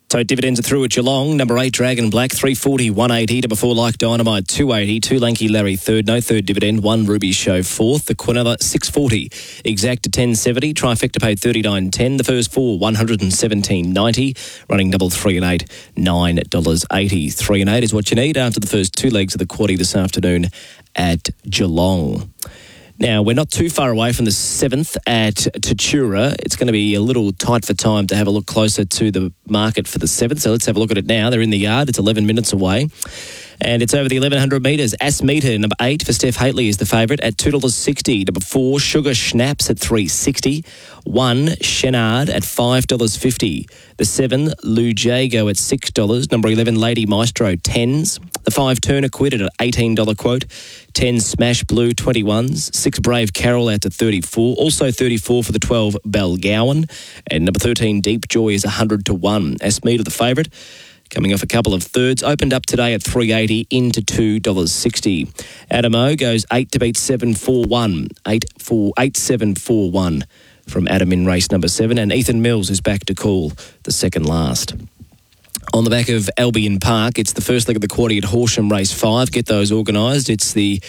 So dividends are through at Geelong. Number 8, Dragon Black, 340, 180. Number 4, Like Dynamite, 280. 2, Lanky Larry, third. No third dividend. 1, Ruby Show, fourth. The Quinella, 640. Exacta, 1070. Trifecta paid 39.10. The first 4, 117.90. Running double 3 and 8, $9.80. 3 and 8 is what you need after the first 2 legs of the quaddie this afternoon at Geelong. Now, we're not too far away from the 7th at Tatura. It's going to be a little tight for time to have a look closer to the market for the 7th. So let's have a look at it now. They're in the yard. It's 11 minutes away. And it's over the 1,100 metres. Asmeter, number 8 for Steph Haitley is the favourite at $2.60. Number 4, Sugar Schnapps at $3.60. 1, Shenard at $5.50. The 7, Lou Jago at $6. Number 11, Lady Maestro, 10s. The 5, Turner Quid at $18 quote. 10, Smash Blue, 21s. 6, Brave Carol out to 34. Also 34 for the 12, Balgowan. And number 13, Deep Joy is 100 to 1. Asmeter, the favourite, coming off a couple of thirds, opened up today at $3.80 into $2.60. Adamo goes 8 to beat 7-4-1. 8-7-4-1 from Adam in race number 7. And Ethan Mills is back to call the second last. On the back of Albion Park, it's the first leg of the quaddie at Horsham Race 5. Get those organised. It's the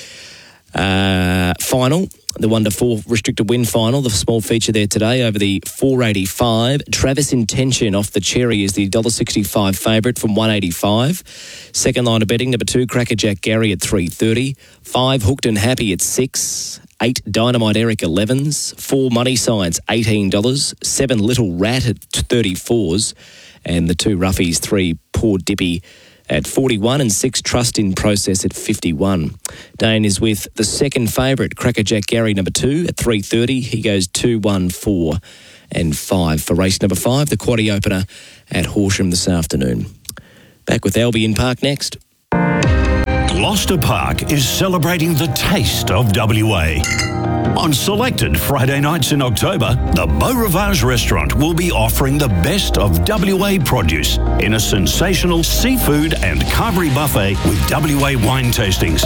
final, the 1 to 4 restricted win final, the small feature there today over the 485. Travis Intention off the cherry is the $1.65 favourite from 185. Second line of betting, number 2, Crackerjack Gary at 330. 5, Hooked and Happy at 6. 8, Dynamite Eric 11s. 4, Money Science $18. 7, Little Rat at 34s. And the 2 Roughies, 3, Poor Dippy at 41 and 6, Trust in Process at 51. Dane is with the second favourite, Crackerjack Gary, number 2 at 330. He goes 2, 1, 4 and 5 for race number 5, the quaddie opener at Horsham this afternoon. Back with Albion Park next. Gloucester Park is celebrating the taste of WA. On selected Friday nights in October, the Beau Rivage restaurant will be offering the best of WA produce in a sensational seafood and carvery buffet with WA wine tastings.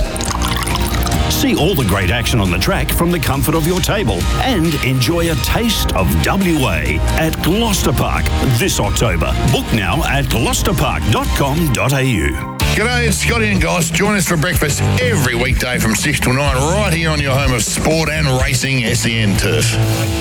See all the great action on the track from the comfort of your table and enjoy a taste of WA at Gloucester Park this October. Book now at gloucesterpark.com.au. G'day, it's Scotty and Goss. Join us for breakfast every weekday from 6 till 9 right here on your home of sport and racing, SEN Turf.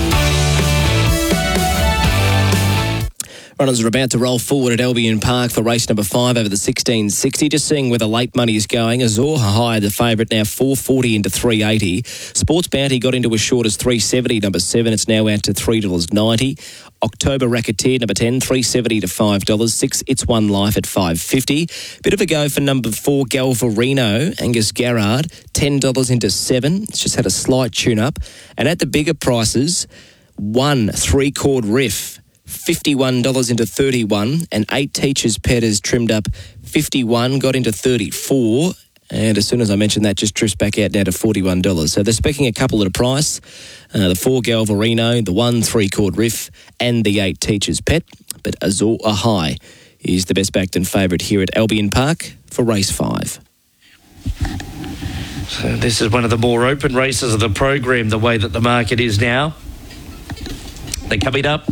Runners are about to roll forward at Albion Park for race number 5 over the 1660. Just seeing where the late money is going. Azor High, the favourite, now 440 into 380. Sports Bounty got into as short as 370, number 7. It's now out to $3.90. October Racketeer, number 10, 370 to $5. 6, It's One Life at $5.50. Bit of a go for number 4, Galvarino, Angus Garrard, $10 into 7. It's just had a slight tune-up. And at the bigger prices, 1, 3-chord riff, $51 into 31, and 8 Teachers Pet has trimmed up 51, got into 34, and as soon as I mentioned that, just drifts back out now to $41. So they're specking a couple at a price, the 4 Galvarino, the 1 3-chord riff, and the 8 Teachers Pet, but Azor High is the best backed and favourite here at Albion Park for race 5. So this is one of the more open races of the program, the way that the market is now. They're coming up.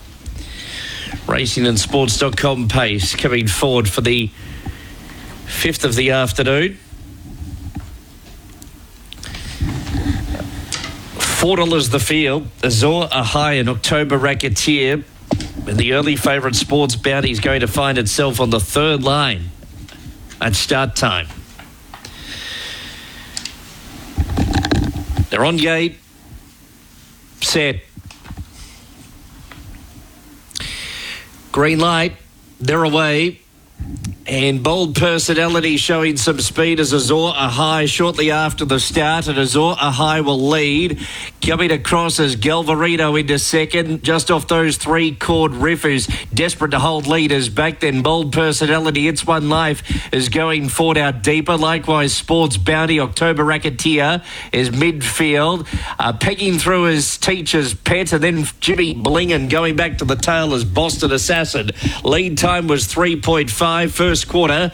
Racingandsports.com pace coming forward for the 5th of the afternoon. $4 the field. Azor High and October Racketeer. And the early favourite Sports Bounty is going to find itself on the 3rd line at start time. They're on gate. Set. Green light, they're away. And Bold Personality showing some speed as Azor High shortly after the start, and Azor High will lead. Coming across as Galvarino into second, just off those 3-chord riffers, desperate to hold leaders back. Then Bold Personality, It's One Life is going forward out deeper. Likewise, Sports Bounty, October Racketeer is midfield. Pegging through as Teacher's Pet, and then Jimmy Blingen going back to the tail as Boston Assassin. Lead time was 3.5. First quarter,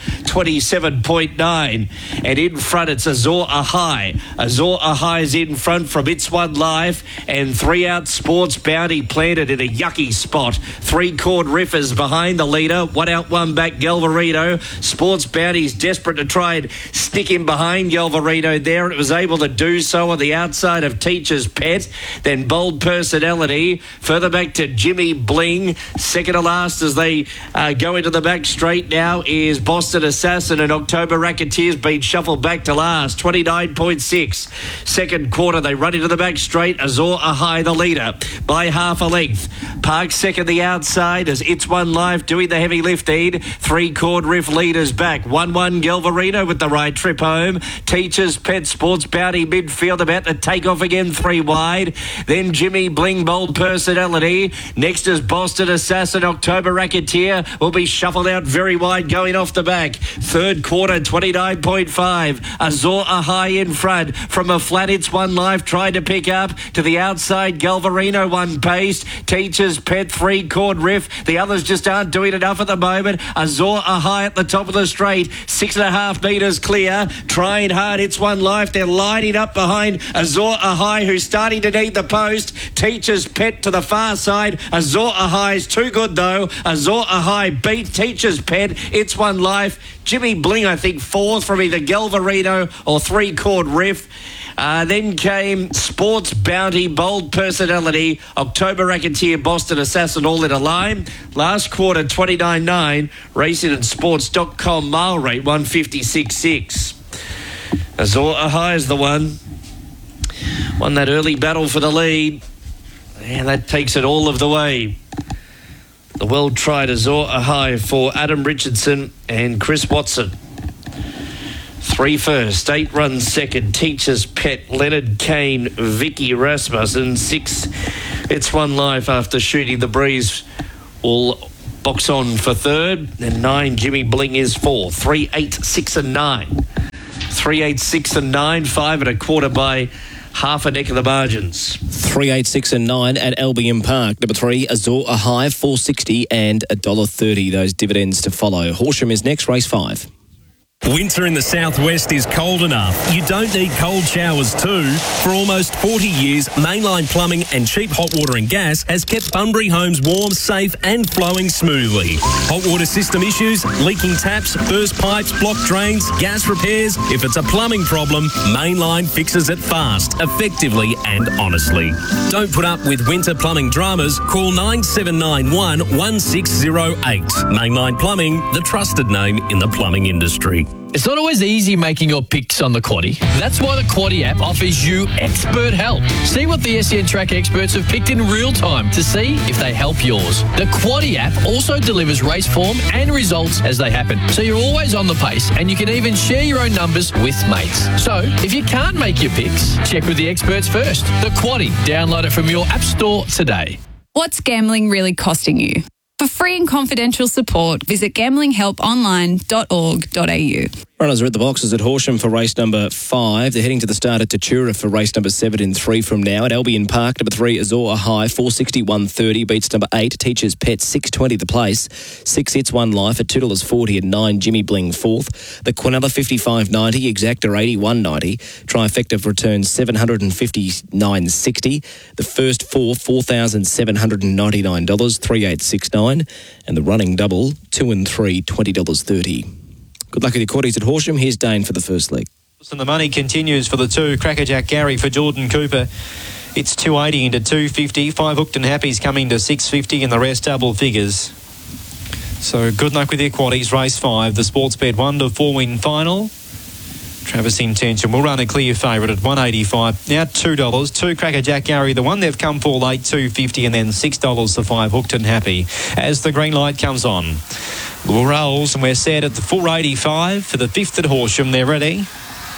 27.9. And in front, it's Azor High. Azor High is in front from It's One Life, and 3 out Sports Bounty planted in a yucky spot. 3 Chord Riffers behind the leader. 1 out, 1 back, Galvarino. Sports Bounty's desperate to try and stick him behind Galvarino there, and it was able to do so on the outside of Teacher's Pet. Then Bold Personality. Further back to Jimmy Bling. Second to last as they go into the back straight now is Boston Assassin, and October Racketeer's been shuffled back to last. 29.6. Second quarter, they run into the back straight. Azor Ahai, the leader, by half a length. Park second the outside as It's One Life doing the heavy lifting. 3 Chord Riff leaders back. 1-1 Galvarino with the right trip home. Teacher's Pet, Sports Bounty midfield about to take off again, 3 wide. Then Jimmy Bling, Bold Personality. Next is Boston Assassin. October Racketeer will be shuffled out very wide going off the back. Third quarter, 29.5. Azor Ahai in front. From a flat, It's One Life tried to pick up to the outside. Galvarino one pace. Teacher's Pet, 3 Chord Riff. The others just aren't doing enough at the moment. Azor Ahai at the top of the straight. 6.5 metres clear. Trying hard. It's One Life. They're lining up behind Azor Ahai, who's starting to need the post. Teacher's Pet to the far side. Azor Ahai's too good though. Azor Ahai beat Teacher's Pet. It's One Life. Jimmy Bling, I think, 4th from either Galvarino or 3 Chord Riff. Then came Sports Bounty, Bold Personality, October Racketeer, Boston Assassin, all in a line. Last quarter, 29.9. Racing and Sports.com mile rate, 156.6. Azor Ahai is the one. Won that early battle for the lead. And that takes it all of the way. The well-tried Azor Ahai for Adam Richardson and Chris Watson. 3 first, 8 runs second. Teacher's Pet, Leonard Kane, Vicky Rasmussen. 6, It's One Life after shooting the breeze will box on for third. And 9, Jimmy Bling is 4. 3, 8, 6 and 9. 3, 8, 6 and 9. 5 1/4 by half a neck of the margins. 3, 8, 6 and 9 at Albion Park. Number 3, Azor Ahai, 4.60 and $1.30. Those dividends to follow. Horsham is next, race 5. Winter in the southwest is cold enough. You don't need cold showers too. For almost 40 years, Mainline Plumbing and Cheap Hot Water and Gas has kept Bunbury homes warm, safe and flowing smoothly. Hot water system issues, leaking taps, burst pipes, blocked drains, gas repairs. If it's a plumbing problem, Mainline fixes it fast, effectively and honestly. Don't put up with winter plumbing dramas. Call 9791 1608. Mainline Plumbing, the trusted name in the plumbing industry. It's not always easy making your picks on the Quaddie. That's why the Quaddie app offers you expert help. See what the SEN Track experts have picked in real time to see if they help yours. The Quaddie app also delivers race form and results as they happen, so you're always on the pace and you can even share your own numbers with mates. So, if you can't make your picks, check with the experts first. The Quaddie. Download it from your app store today. What's gambling really costing you? For free and confidential support, visit gamblinghelponline.org.au. Runners are at the boxes at Horsham for race number 5. They're heading to the start at Tatura for race number 7 in 3 from now. At Albion Park, number 3, Azor Ahai, 4.60, 1.30. Beats number 8, Teacher's Pet, 6.20 the place. 6, It's One Life at $2.40 and 9, Jimmy Bling 4th. The Quinella, 55.90. Exacta, 81.90. Trifecta returns, 759.60. The first 4, $4,799, 3,869. And the running double, 2 and 3, $20.30. Good luck with your quarties at Horsham. Here's Dane for the first leg. And the money continues for the 2. Crackerjack Gary for Jordan Cooper. It's 280 into 250. 5 Hooked and Happy's coming to 650 and the rest double figures. So good luck with your quaddies. Race 5, the Sportsbet 1 to 4 win final. Travis Intention will run a clear favourite at $1.85. Now $2. 2 Crackerjack Gary, the one they've come for late, $2.50, and then $6 for 5 Hooked and Happy. As the green light comes on, Lure rolls, and we're set at the $4.85 for the 5th at Horsham. They're ready.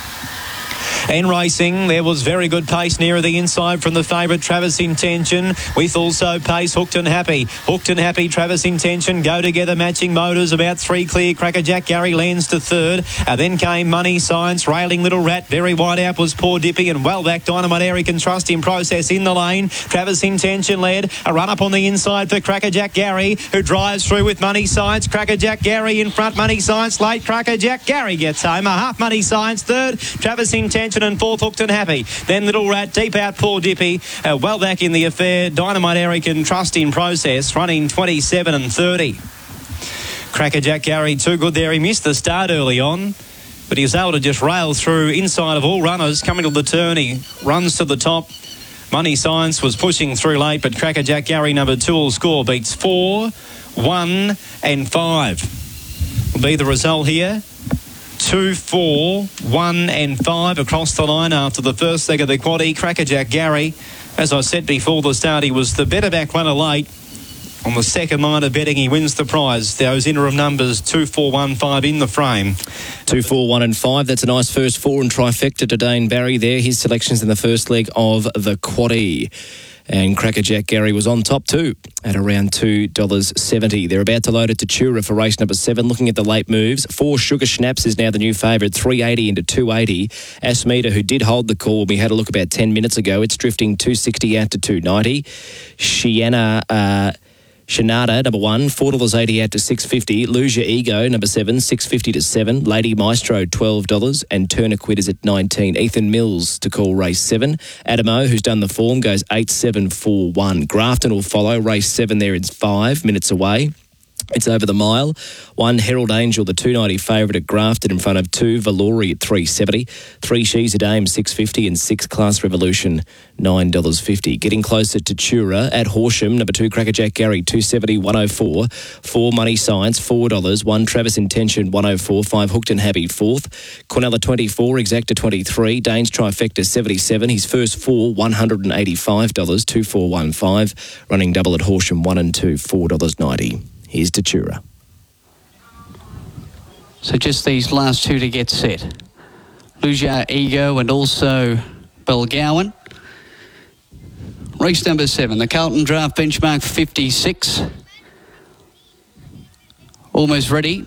And racing, there was very good pace nearer the inside from the favourite Travis Intention, with also pace Hooked and Happy. Hooked and Happy, Travis Intention go together, matching motors, about 3 clear. Crackerjack Gary lands to 3rd. Then came Money Science, Railing Little Rat, very wide out was Poor Dippy, and well back Dynamite Eric and Trust in Process in the lane. Travis Intention led, a run up on the inside for Crackerjack Gary, who drives through with Money Science. Crackerjack Gary in front, Money Science late. Crackerjack Gary gets home, a half Money Science 3rd. Travis Intention Intention and fourth Hooked and Happy. Then Little Rat, deep out Poor Dippy. Well back in the affair, Dynamite Eric and Trust in Process, running 27 and 30. Crackerjack Gary, too good there. He missed the start early on, but he was able to just rail through inside of all runners. Coming to the turn, he runs to the top. Money Science was pushing through late, but Crackerjack Gary, number 2, will score. Beats 4, 1 and 5. Will be the result here. 2, 4, 1 and 5 across the line after the first leg of the quaddie. Crackerjack Gary, as I said before the start, he was the better back runner late. On the second line of betting, he wins the prize. Those interim numbers, 2, 4, 1, 5 in the frame. 2, 4, 1 and 5. That's a nice first 4 and trifecta to Dane Barry there. His selections in the first leg of the quaddie. And Crackerjack Gary was on top too at around $2.70. They're about to load it to Tura for race number 7. Looking at the late moves, 4 Sugar Snaps is now the new favourite, 380 into 280. Asmita, who did hold the call, we had a look about 10 minutes ago. It's drifting 260 out to 290. Shanada, number 1, $4.80 out to $6.50. Lose Your Ego, number 7, $6.50 to 7. Lady Maestro, $12. And Turnaquid is at 19. Ethan Mills to call race 7. Adamo, who's done the form, goes 8, 7, 4, 1. Grafton will follow. Race 7 there is 5 minutes away. It's over the mile. 1 Herald Angel, the 290 favourite at Grafton in front of 2 Valori at 370. 3 She's a Dame, $6.50 and 6 Class Revolution, $9.50. Getting closer to Tura at Horsham, number 2 Crackerjack Gary, $2.70, $1.04. 4 Money Science, $4. 1 Travis Intention, $1.04. 5 Hooked and Happy, 4th. Quinella, $24. Exacta, $23. Dane's Trifecta, $77. His first 4, $185, $2.415. Running double at Horsham, 1 and 2, $4.90. Here's to Tura. So just these last 2 to get set. Lose Your Ego and also Belgowan. Race number 7, the Carlton Draft benchmark 56. Almost ready.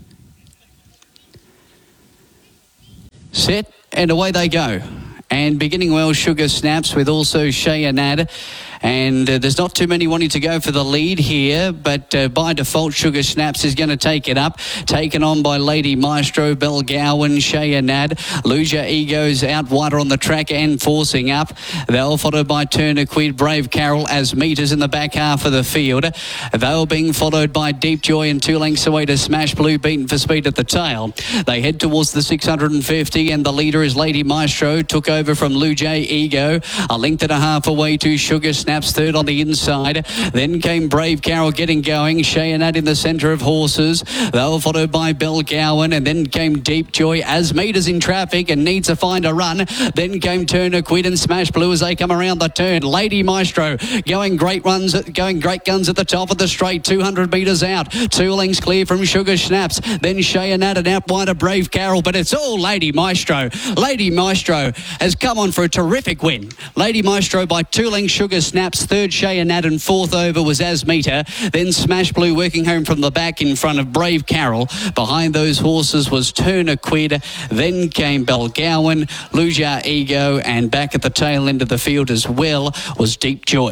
Set, and away they go. And beginning well, Sugar Snaps with also Shayanad. And there's not too many wanting to go for the lead here, but by default, Sugar Snaps is going to take it up. Taken on by Lady Maestro, Belgowan, Shayanad. Lose Your Ego's out wider on the track and forcing up. They'll followed by Turnaquid, Brave Carol as meters in the back half of the field. They'll being followed by Deep Joy and 2 lengths away to Smash Blue, beaten for speed at the tail. They head towards the 650 and the leader is Lady Maestro. Took over from Lose Your Ego. A length and a half away to Sugar Snaps, third on the inside. Then came Brave Carol getting going. Shayanad in the centre of horses. They were followed by Belgowan, and then came Deep Joy as meters in traffic and needs to find a run. Then came Turnaquid and Smash Blue as they come around the turn. Lady Maestro going great guns at the top of the straight. 200 metres out. 2 lengths clear from Sugar Snaps. Then Shayanad and out wide of Brave Carol, but it's all Lady Maestro. Lady Maestro has come on for a terrific win. Lady Maestro by 2 lengths, Sugar Snaps, third Shayanad, and 4th over was Asmita. Then Smash Blue working home from the back in front of Brave Carol. Behind those horses was Turnaquid. Then came Belgowan, Lose Your Ego, and back at the tail end of the field as well was Deep Joy.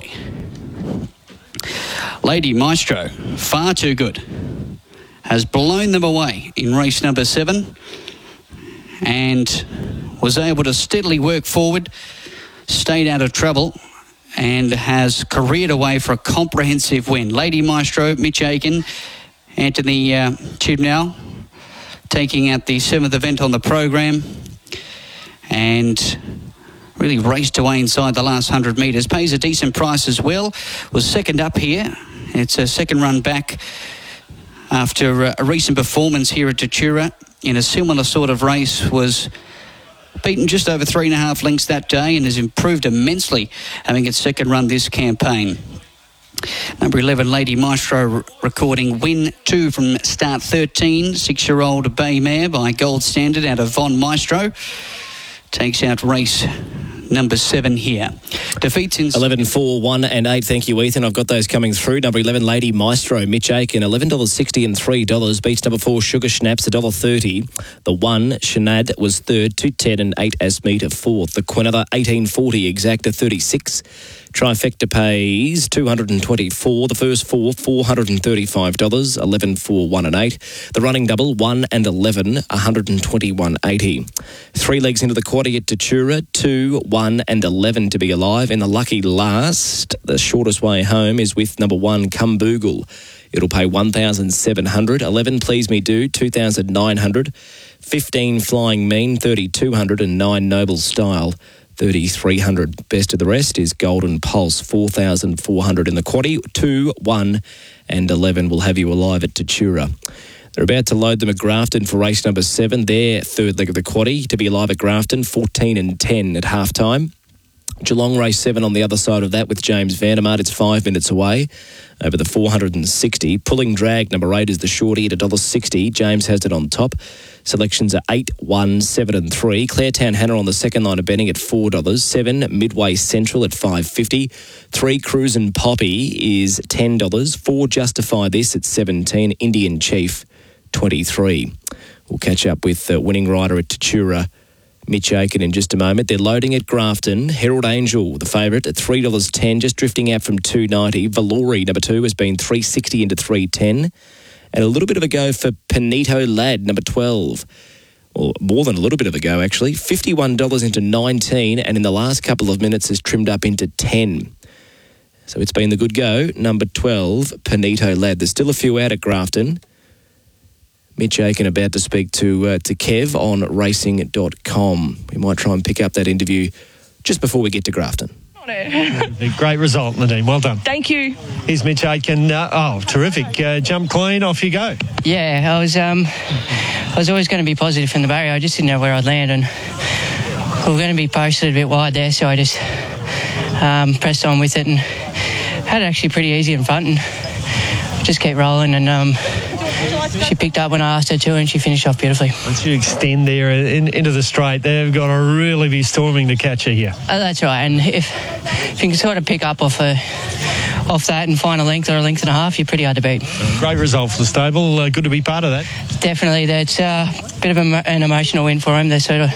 Lady Maestro, far too good, has blown them away in race number 7 and was able to steadily work forward, stayed out of trouble, and has careered away for a comprehensive win. Lady Maestro, Mitch Aiken, Anthony Chibnall, taking out the 7th event on the program, and really raced away inside the last 100 metres. Pays a decent price as well. Was second up here. It's a second run back after a recent performance here at Tatura in a similar sort of race. Was beaten just over 3.5 lengths that day and has improved immensely having its second run this campaign. Number 11, Lady Maestro, recording win 2 from start 13. 6-year-old bay mare by Gold Standard out of Von Maestro. Takes out race number 7 here. Defeats in 11, 4, 1 and 8. Thank you, Ethan. I've got those coming through. Number 11, Lady Maestro, Mitch Aiken, $11.60 and $3. Beats number 4, Sugar Snaps, $1.30. The 1, Shanad, was third, $2.10 and 8 Asmita, 4th. The Quinella, $18.40, Exacta, $36. Trifecta pays $224. The first four, $435. 11, 4, 1 and 8. The running double, 1 and 11, $121.80. 3 legs into the quaddy at Tatura, 2, 1 and 11 to be alive. In the lucky last, the shortest way home is with number 1, Kumboogle. It'll pay $1,700. 11, Please Me Do, $2,900. 15, Flying Mean, $3,200. And 9, Noble Style, $3,300. Best of the rest is Golden Pulse, $4,400 in the quaddy. 2, 1 and 11 will have you alive at Tatura. They're about to load them at Grafton for race number 7. Their third leg of the quaddy to be alive at Grafton, 14 and 10 at half-time. Geelong race 7 on the other side of that with James Vandermart. It's 5 minutes away over the 460. Pulling Drag number 8 is the shorty at $1.60. James has it on top. Selections are 8, 1, 7 and 3. Clairtown Hannah on the second line of betting at $4. 7, Midway Central at $5.50. 3, Cruisin' Poppy is $10. 4, Justify This at 17. Indian Chief, 23. We'll catch up with winning rider at Tatura, Mitch Aiken, in just a moment. They're loading at Grafton. Herald Angel, the favourite, at $3.10, just drifting out from $2.90. Valori, number 2, has been $3.60 into $3.10. And a little bit of a go for Panito Lad, number 12. Or more than a little bit of a go, actually. $51 into $19, and in the last couple of minutes has trimmed up into $10. So it's been the good go. Number 12, Panito Lad. There's still a few out at Grafton. Mitch Aiken about to speak to Kev on racing.com. We might try and pick up that interview just before we get to Grafton. Great result, Nadine. Well done. Thank you. Here's Mitch Aiken. Terrific. Jump clean, off you go. Yeah, I was always going to be positive from the barrier. I just didn't know where I'd land, and we were going to be posted a bit wide there, so I just pressed on with it and had it actually pretty easy in front and just kept rolling, and she picked up when I asked her to, and she finished off beautifully. Once you extend there into the straight, they've got to really be storming to catch her here. That's right, and if you can sort of pick up off that and find a length or a length and a half, you're pretty hard to beat. Great result for the stable. Good to be part of that. Definitely. That's a bit of an emotional win for him. They're sort of